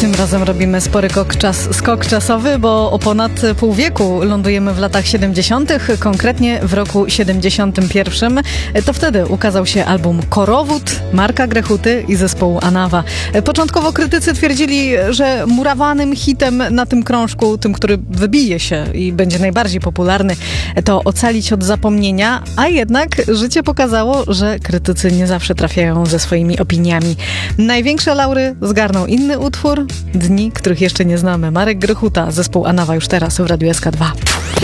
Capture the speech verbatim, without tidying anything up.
Tym razem robimy spory skok, czas, skok czasowy, bo o ponad pół wieku lądujemy w latach siedemdziesiątych, konkretnie w roku siedemdziesiątym pierwszym. To wtedy ukazał się album Korowód Marka Grechuty i zespołu Anawa. Początkowo krytycy twierdzili, że murowanym hitem na tym krążku, tym, który wybije się i będzie najbardziej popularny, to Ocalić od zapomnienia, a jednak życie pokazało, że krytycy nie zawsze trafiają ze swoimi opiniami. Największe laury zgarnął inny utwór, Dni, których jeszcze nie znamy. Marek Grechuta, zespół Anawa już teraz w Radiu S K dwa.